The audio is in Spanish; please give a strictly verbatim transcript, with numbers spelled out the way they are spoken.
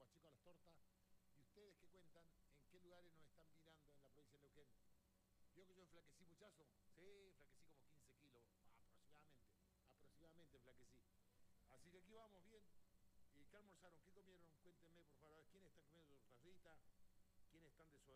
más chicos a las tortas. Y ustedes que cuentan en qué lugares nos están mirando en la provincia de Neuquén. ¿Vio que yo enflaquecí muchazo? Sí, enflaquecí como quince kilos, aproximadamente. Aproximadamente enflaquecí. Así que aquí vamos bien. ¿Y qué almorzaron? ¿Qué comieron? Cuéntenme, por favor. ¿Quiénes están comiendo tortas fritas? ¿Quiénes están desobedientes?